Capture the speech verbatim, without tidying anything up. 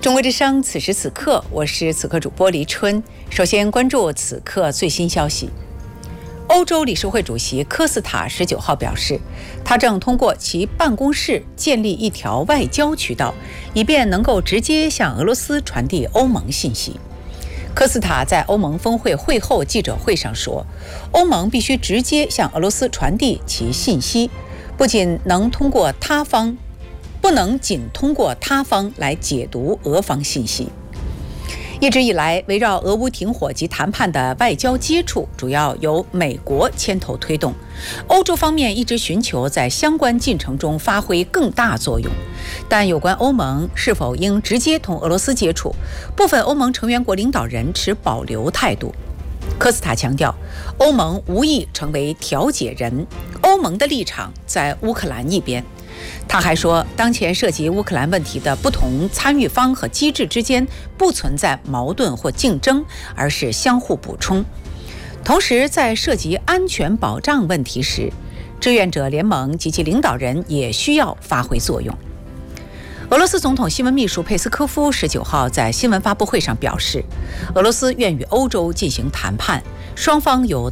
中国之声，此时此刻，我是此刻主播黎春。首先关注此刻最新消息。欧洲理事会主席科斯塔十九号表示，他正通过其办公室建立一条外交渠道，以便能够直接向俄罗斯传递欧盟信息。科斯塔在欧盟峰会会后记者会上说，欧盟必须直接向俄罗斯传递其信息，不仅能通过他方不能仅通过他方来解读俄方信息。一直以来，围绕俄乌停火及谈判的外交接触主要由美国牵头推动，欧洲方面一直寻求在相关进程中发挥更大作用。但有关欧盟是否应直接同俄罗斯接触，部分欧盟成员国领导人持保留态度。科斯塔强调，欧盟无意成为调解人，欧盟的立场在乌克兰一边。他还说，当前涉及乌克兰问题的不同参与方和机制之间不存在矛盾或竞争，而是相互补充。同时，在涉及安全保障问题时，志愿者联盟及其领导人也需要发挥作用。俄罗斯总统新闻秘书佩斯科夫十九号在新闻发布会上表示，俄罗斯愿与欧洲进行谈判，双方有